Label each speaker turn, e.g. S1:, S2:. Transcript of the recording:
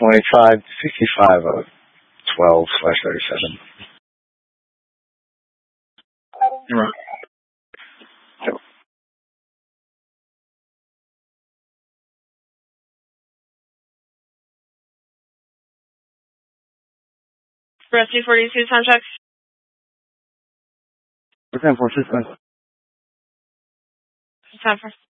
S1: 2565 of 12/37.
S2: You're right.
S3: Rescue 42, time check.
S1: 10-4, 6,
S3: Time for